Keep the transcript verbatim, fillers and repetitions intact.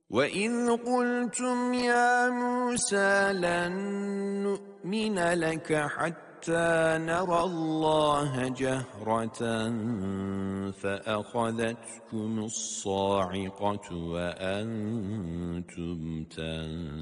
وَإِذْ قُلْتُمْ يَا مُوسَى لَن نُّؤْمِنَ لَكَ حَتَّى نَرَى اللَّهَ جَهْرَةً فَأَخَذَتْكُمُ الصَّاعِقَةُ وَأَنْتُمْ تَنظُرُونَ